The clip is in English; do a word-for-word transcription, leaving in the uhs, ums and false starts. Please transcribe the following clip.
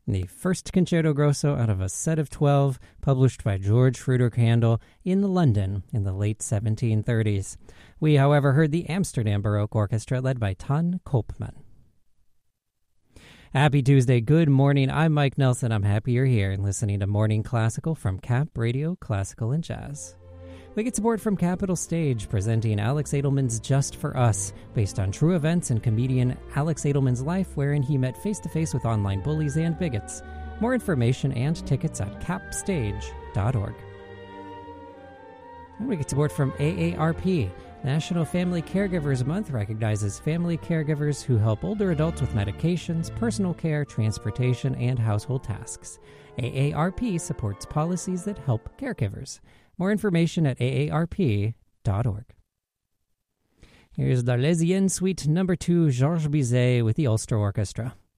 the first concerto grosso out of a set of twelve published by George Friedrich Handel in London in the late seventeen thirties. We, however, heard the Amsterdam Baroque Orchestra led by Ton Koopman. Happy Tuesday, good morning. I'm Mike Nelson. I'm happy you're here and listening to Morning Classical from Cap Radio Classical and Jazz. We get support from Capital Stage, presenting Alex Edelman's Just for Us, based on true events and comedian Alex Edelman's life, wherein he met face-to-face with online bullies and bigots. More information and tickets at cap stage dot org. And we get support from A A R P. National Family Caregivers Month recognizes family caregivers who help older adults with medications, personal care, transportation, and household tasks. A A R P supports policies that help caregivers. More information at A A R P dot org. Here's L'Arlésienne Suite Number two, Georges Bizet with the Ulster Orchestra.